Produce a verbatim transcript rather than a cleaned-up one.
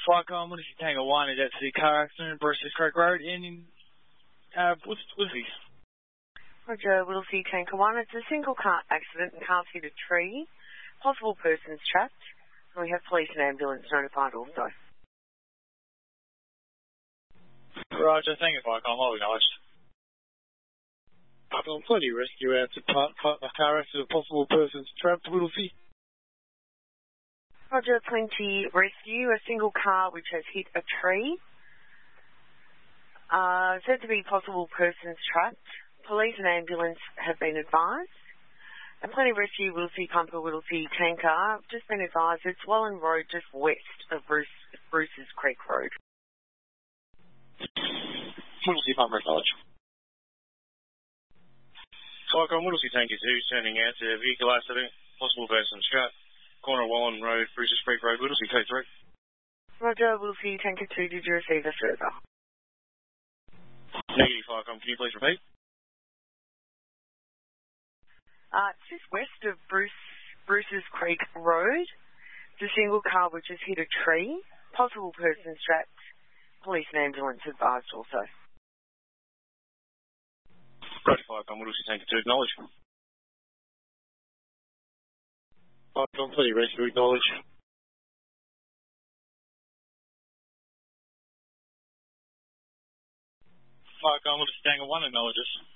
Flycom, what is your Tango one? Is that the car accident, Bruce's Creek Road in uh, Woodley? Roger, Whittlesea Tango one. It's a single car accident and cars hit a tree. Possible persons trapped. And we have police and ambulance notified also. Roger, thank you, Flycom. I'll be nice. I've got plenty of rescue out to part, part the car accident, possible persons trapped, Whittlesea. Roger, plenty rescue. A single car which has hit a tree. Uh, said to be possible persons trapped. Police and ambulance have been advised. And plenty rescue, Whittlesea Pumper, Whittlesea Tanker. Just been advised it's Welland Road, just west of Bruce, Bruce's Creek Road. Whittlesea Pumper, acknowledge. Flycom, Whittlesea Tanker two, turning out to vehicle accident, possible persons trapped. Corner Welland Road, Bruce's Creek Road, Whittlesea Code three. Roger, Whittlesea Tanker two, did you receive a further? Negative, Flycom, can you please repeat? Uh, it's just west of Bruce, Bruce's Creek Road. It's a single car which has hit a tree. Possible persons trapped. Police and ambulance advised also. Roger, Flycom, Whittlesea Tanker two, acknowledge. Flycom, plenty rescue, acknowledge. Flycom, Whittlesea Tanker one, acknowledges.